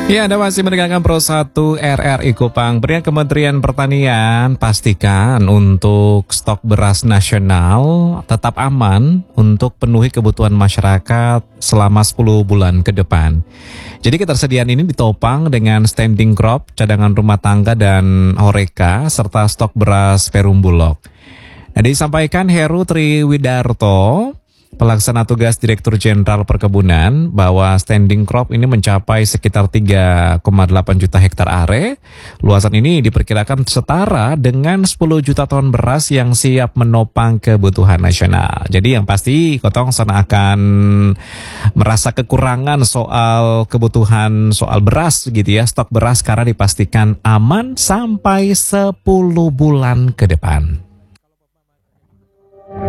Ya, Anda masih mendengarkan Pro 1 RRI Kupang. Berian Kementerian Pertanian pastikan untuk stok beras nasional tetap aman untuk penuhi kebutuhan masyarakat selama 10 bulan ke depan. Jadi ketersediaan ini ditopang dengan standing crop, cadangan rumah tangga dan horeca, serta stok beras Perum Bulog. Nah, disampaikan Heru Triwidarto, Pelaksana Tugas Direktur Jenderal Perkebunan, bahwa standing crop ini mencapai sekitar 3,8 juta hektar are. Luasan ini diperkirakan setara dengan 10 juta ton beras yang siap menopang kebutuhan nasional. Jadi yang pasti Kotong sana akan merasa kekurangan soal kebutuhan soal beras gitu ya. Stok beras karena dipastikan aman sampai 10 bulan ke depan.